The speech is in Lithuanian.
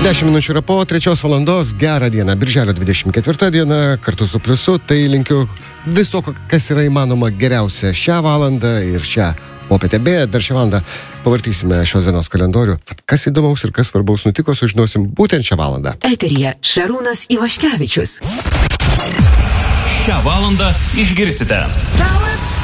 10 minučių yra po 3 valandos, gerą dieną, birželio 24 diena, kartu su Pliusu, tai linkiu viso, kas yra įmanoma geriausia šią valandą ir šią popietę. Beje, dar šią valandą pavartysime šios dienos kalendorių. Kas įdomaus ir kas svarbaus nutiko, sužinosim būtent šią valandą. Eteryje Šarūnas Ivaškevičius. Šią valandą išgirsite.